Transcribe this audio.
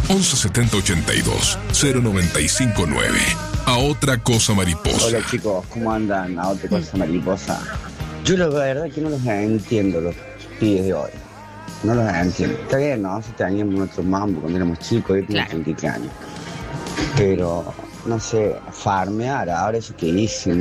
11 70 82 0959. A otra cosa mariposa. Hola chicos, ¿cómo andan? A otra cosa mariposa. Yo la verdad que no los entiendo los pibes de hoy. No los entiendo. Está bien, ¿no? Si teníamos nuestro mambo cuando éramos chicos, yo tenía 33 años. Pero, no sé, farmear, ahora eso que dicen.